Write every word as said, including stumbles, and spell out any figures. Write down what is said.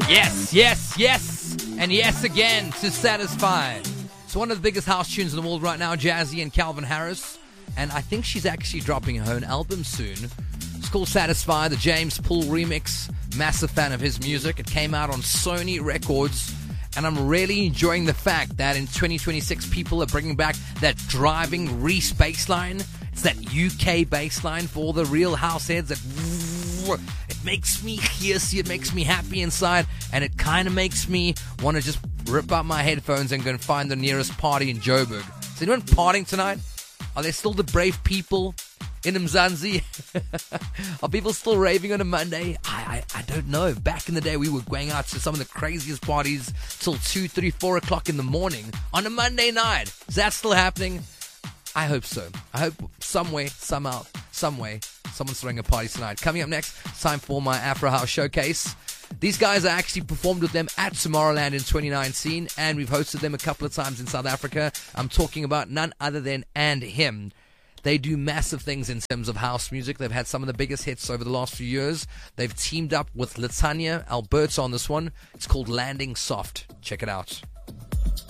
Yes, yes, yes, and yes again to Satisfy. It's one of the biggest house tunes in the world right now, Jazzy and Calvin Harris. And I think she's actually dropping her own album soon. It's called Satisfy, the James Poole remix. Massive fan of his music. It came out on Sony Records. And I'm really enjoying the fact that in twenty twenty-six, people are bringing back that driving Reese bass line. It's that U K bass line for all the real house heads. That it makes me hissy, it makes me happy inside, and it kind of makes me want to just rip out my headphones and go and find the nearest party in Joburg. Is anyone partying tonight? Are there still the brave people in Mzansi? Are people still raving on a Monday? I, I I don't know. Back in the day, we were going out to some of the craziest parties till two, three, four o'clock in the morning on a Monday night. Is that still happening? I hope so. I hope some way, somehow, some way, someone's throwing a party tonight. Coming up next, it's time for my Afro House Showcase. These guys, I actually performed with them at Tomorrowland in twenty nineteen, and we've hosted them a couple of times in South Africa. I'm talking about none other than And Him. They do massive things in terms of house music. They've had some of the biggest hits over the last few years. They've teamed up with Latanya Alberto on this one. It's called Landing Soft. Check it out.